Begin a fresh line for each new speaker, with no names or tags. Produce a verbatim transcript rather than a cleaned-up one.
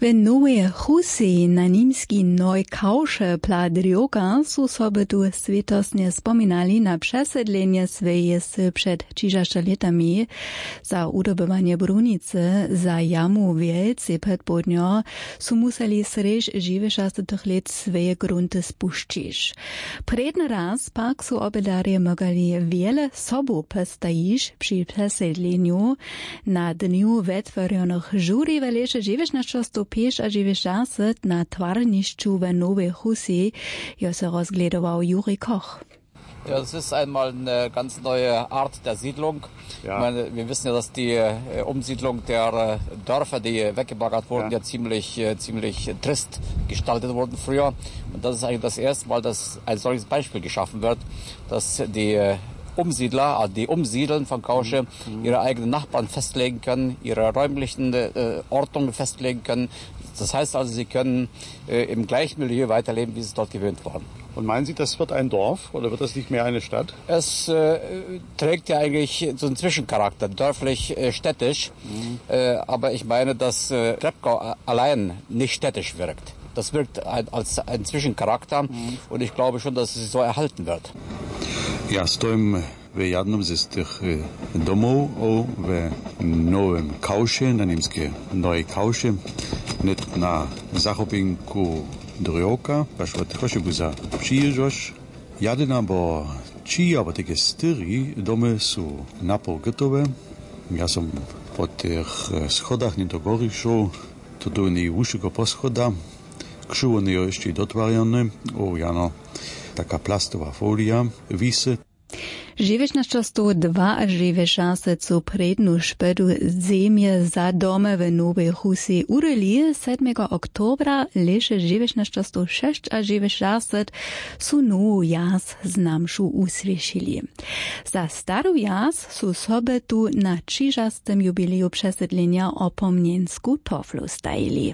W nowej Husi na nimski Noj Kausze Pladrioka su sobie tu świetosnie spominali na przesiedlenie swojej przed trzydziestu latami za udobywanie brunicy za jamu wielce przedpołdnio su museli srež dziewięćdziesiątych lat swoje grunty spuścić. Predny raz pak su obedarje mogli wiele sobu postajić przy przesiedleniu na dniu wytworzonych jury w lesie dziewięćdziesiątym pięć a dziewięćdziesiąt na twarniszczu w Nowej Husi, jo se rozgledował Juri Koch.
Ja, das ist einmal eine ganz neue Art der Siedlung. Ja. Ich meine, wir wissen ja, dass die äh, Umsiedlung der äh, Dörfer, die weggebaggert wurden, ja, ja ziemlich, äh, ziemlich trist gestaltet wurden früher. Und das ist eigentlich das erste Mal, dass ein solches Beispiel geschaffen wird, dass die äh, Umsiedler, also die Umsiedeln von Kausche, mhm. ihre eigenen Nachbarn festlegen können, ihre räumlichen äh, Ordnungen festlegen können. Das heißt also, sie können äh, im gleichen Milieu weiterleben, wie sie dort gewöhnt waren.
Und meinen Sie, das wird ein Dorf oder wird das nicht mehr eine Stadt?
Es äh, trägt ja eigentlich so einen Zwischencharakter, dörflich, äh, städtisch. Mhm. Äh, aber ich meine, dass äh, Treptow allein nicht städtisch wirkt. Das wirkt ein, als ein Zwischencharakter, mhm. und ich glaube schon, dass es so erhalten wird.
Ja, stojim v jednom z tih domov v Novem Kauše, na nimske Noj Kauše, net na zachopinku Drjoka, baš v trošku za přiježoš. Jadina bo či, aber teke styri domy sú napol gotové. Ja som po tých schodách nie do gory šel, to do nej ušiko po schoda. Kšuvo je ešte dotvarjané, o jano, taká plastová fólia vise.
dziewięćdziesiąt dwa a dziewięćdziesiąt su prednu špedu zemje za dome w Nowej Husi ureli siódmego oktobra leše dziewięćdziesiąt sześć a dziewięćdziesiąt su novu jas znamšu usviešili. Za staru jas su sobie tu na trzydziestym jubileju przesiedlenia opomniensku toflu stajili.